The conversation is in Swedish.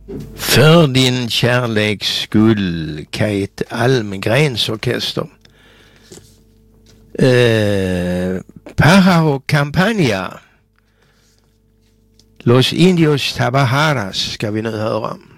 För din kärleks skull, Kate Almgrens orkester. Pájaro Campaña. Los Indios Tabajaras ska vi nu höra.